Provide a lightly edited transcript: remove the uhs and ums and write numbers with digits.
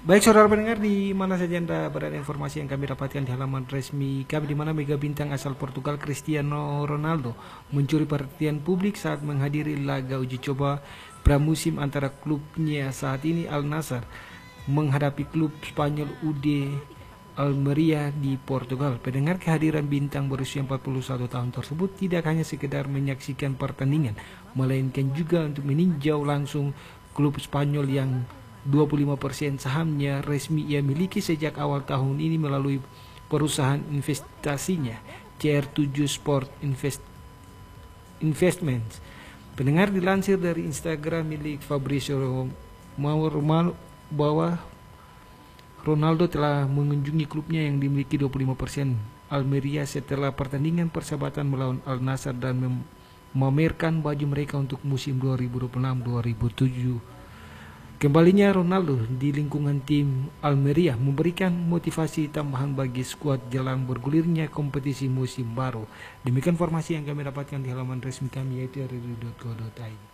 Baik saudara pendengar, di mana saja Anda berada, informasi yang kami dapatkan di halaman resmi kami, di mana mega bintang asal Portugal Cristiano Ronaldo mencuri perhatian publik saat menghadiri laga uji coba pramusim antara klubnya saat ini Al Nassr menghadapi klub Spanyol UD Almeria di Portugal. Pendengar, kehadiran bintang berusia 41 tahun tersebut tidak hanya sekedar menyaksikan pertandingan, melainkan juga untuk meninjau langsung klub Spanyol yang 25% sahamnya resmi ia miliki sejak awal tahun ini melalui perusahaan investasinya CR7 Sport Investments. Pendengar, dilansir dari Instagram milik Fabrizio Romano bahwa Ronaldo telah mengunjungi klubnya yang dimiliki 25% Almeria setelah pertandingan persahabatan melawan Al Nassr dan memamerkan baju mereka untuk musim 2026-2027. Kembalinya Ronaldo di lingkungan tim Almeria memberikan motivasi tambahan bagi skuad jelang bergulirnya kompetisi musim baru. Demikian informasi yang kami dapatkan di halaman resmi kami, yaitu radio.co.id.